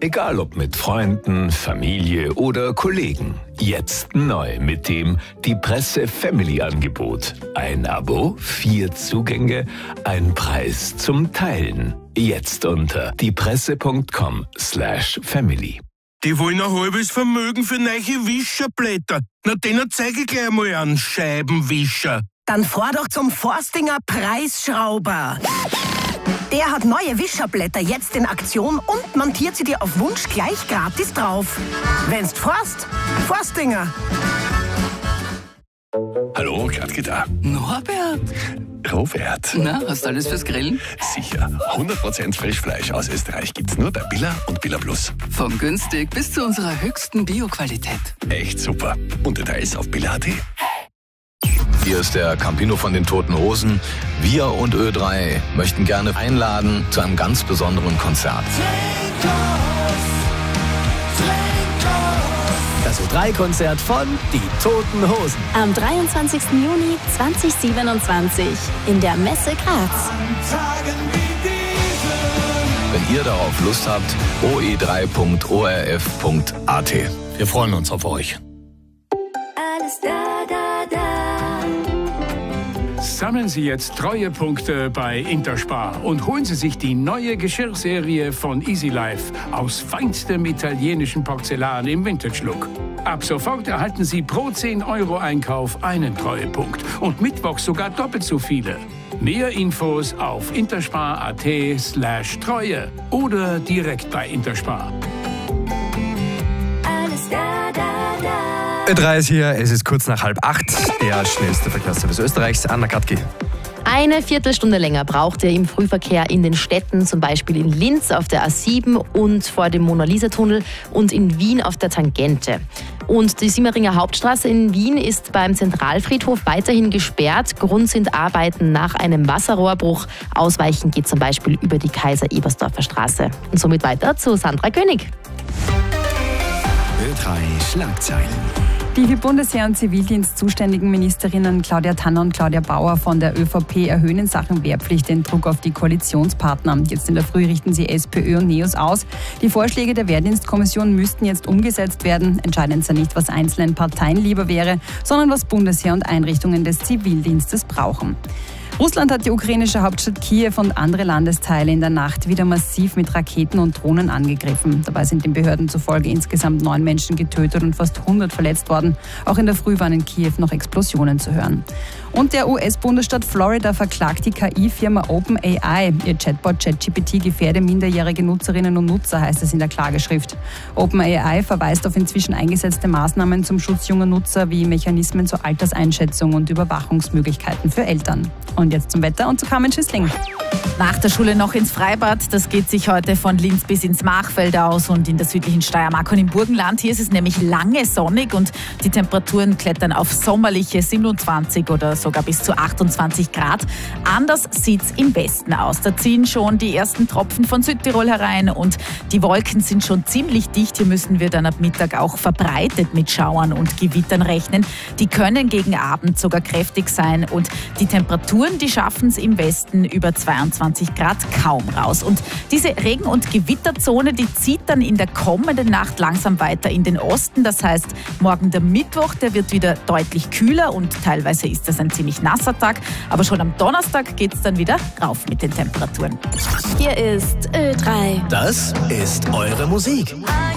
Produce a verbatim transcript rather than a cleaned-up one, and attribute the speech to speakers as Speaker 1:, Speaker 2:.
Speaker 1: Egal ob mit Freunden, Familie oder Kollegen. Jetzt neu mit dem Die Presse Family Angebot. Ein Abo, vier Zugänge, ein Preis zum Teilen. Jetzt unter diepresse.com slash family.
Speaker 2: Die wollen ein halbes Vermögen für neue Wischerblätter. Na, denen zeige ich gleich mal einen Scheibenwischer.
Speaker 3: Dann fahr doch zum Forstinger Preisschrauber. Der hat neue Wischerblätter jetzt in Aktion und montiert sie dir auf Wunsch gleich gratis drauf. Wenn's forst, Forstinger.
Speaker 4: Hallo, Gradke da.
Speaker 5: Norbert.
Speaker 4: Robert.
Speaker 5: Na, hast du alles fürs Grillen?
Speaker 4: Sicher. hundert Prozent Frischfleisch aus Österreich gibt's nur bei Billa und Billa Plus.
Speaker 5: Von günstig bis zu unserer höchsten Bio-Qualität.
Speaker 4: Echt super. Und Details auf billa punkt at.
Speaker 6: Hier ist der Campino von den Toten Hosen. Wir und Ö drei möchten gerne einladen zu einem ganz besonderen Konzert.
Speaker 7: Das Ö drei Konzert von Die Toten Hosen.
Speaker 8: Am dreiundzwanzigsten Juni zweitausendsiebenundzwanzig in der Messe Graz.
Speaker 6: Wenn ihr darauf Lust habt, o e drei punkt o r f punkt a t.
Speaker 7: Wir freuen uns auf euch.
Speaker 9: Alles da, da, da.
Speaker 10: Sammeln Sie jetzt Treuepunkte bei Interspar und holen Sie sich die neue Geschirrserie von Easy Life aus feinstem italienischen Porzellan im Vintage-Look. Ab sofort erhalten Sie pro zehn Euro Einkauf einen Treuepunkt und mittwochs sogar doppelt so viele. Mehr Infos auf interspar punkt at slash Treue oder direkt bei Interspar.
Speaker 9: Alles da, da, da.
Speaker 11: Ö drei ist hier, es ist kurz nach halb acht, der schnellste Verkehrsservice Österreichs. Anna Katki.
Speaker 12: Eine Viertelstunde länger braucht er im Frühverkehr in den Städten, zum Beispiel in Linz auf der A sieben und vor dem Mona-Lisa-Tunnel und in Wien auf der Tangente. Und die Simmeringer Hauptstraße in Wien ist beim Zentralfriedhof weiterhin gesperrt. Grund sind Arbeiten nach einem Wasserrohrbruch. Ausweichen geht zum Beispiel über die Kaiser-Ebersdorfer Straße. Und somit weiter zu Sandra König.
Speaker 13: Ö drei Schlagzeilen.
Speaker 14: Die für Bundesheer und Zivildienst zuständigen Ministerinnen Claudia Tanner und Claudia Bauer von der ÖVP erhöhen in Sachen Wehrpflicht den Druck auf die Koalitionspartner. Jetzt in der Früh richten sie SPÖ und NEOS aus. Die Vorschläge der Wehrdienstkommission müssten jetzt umgesetzt werden. Entscheidend sei nicht, was einzelnen Parteien lieber wäre, sondern was Bundesheer und Einrichtungen des Zivildienstes brauchen. Russland hat die ukrainische Hauptstadt Kiew und andere Landesteile in der Nacht wieder massiv mit Raketen und Drohnen angegriffen. Dabei sind den Behörden zufolge insgesamt neun Menschen getötet und fast hundert verletzt worden. Auch in der Früh waren in Kiew noch Explosionen zu hören. Und der U S-Bundesstaat Florida verklagt die K I-Firma OpenAI. Ihr Chatbot ChatGPT gefährde minderjährige Nutzerinnen und Nutzer, heißt es in der Klageschrift. OpenAI verweist auf inzwischen eingesetzte Maßnahmen zum Schutz junger Nutzer wie Mechanismen zur Alterseinschätzung und Überwachungsmöglichkeiten für Eltern. Und jetzt zum Wetter und zu Carmen Schüssling.
Speaker 15: Nach der Schule noch ins Freibad. Das geht sich heute von Linz bis ins Machfeld aus und in der südlichen Steiermark und im Burgenland. Hier ist es nämlich lange sonnig und die Temperaturen klettern auf sommerliche siebenundzwanzig oder sogar bis zu achtundzwanzig Grad. Anders sieht's im Westen aus. Da ziehen schon die ersten Tropfen von Südtirol herein und die Wolken sind schon ziemlich dicht. Hier müssen wir dann ab Mittag auch verbreitet mit Schauern und Gewittern rechnen. Die können gegen Abend sogar kräftig sein und die Temperaturen, die schaffen es im Westen über zweiundzwanzig Grad kaum raus. Und diese Regen- und Gewitterzone, die zieht dann in der kommenden Nacht langsam weiter in den Osten. Das heißt, morgen der Mittwoch, der wird wieder deutlich kühler und teilweise ist das ein ziemlich nasser Tag. Aber schon am Donnerstag geht es dann wieder rauf mit den Temperaturen.
Speaker 8: Hier ist Ö drei.
Speaker 7: Das ist eure Musik.